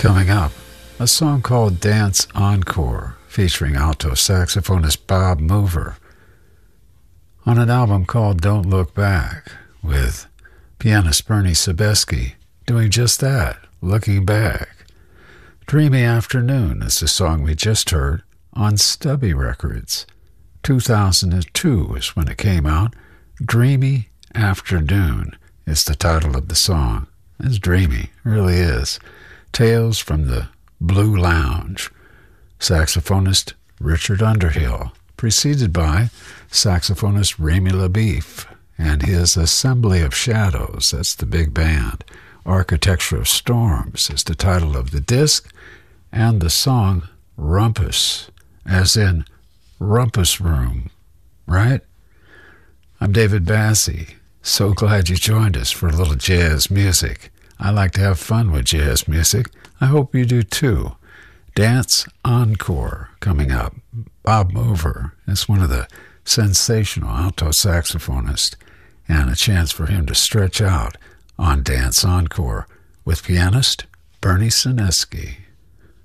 Coming up, a song called Dance Encore featuring alto saxophonist Bob Mover on an album called Don't Look Back with pianist Bernie Sebesky doing just that, looking back. Dreamy Afternoon is the song we just heard on Stubby Records. 2002 is when it came out. Dreamy Afternoon is the title of the song. It's dreamy, it really is. Tales from the Blue Lounge. Saxophonist Richard Underhill, preceded by saxophonist Rami LaBeef and his Assembly of Shadows, that's the big band. Architecture of Storms is the title of the disc, and the song Rumpus, as in Rumpus Room, right? I'm David Bassie. So glad you joined us for a little jazz music. I like to have fun with jazz music. I hope you do too. Dance Encore coming up. Bob Mover is one of the sensational alto saxophonists, and a chance for him to stretch out on Dance Encore with pianist Bernie Sebesky.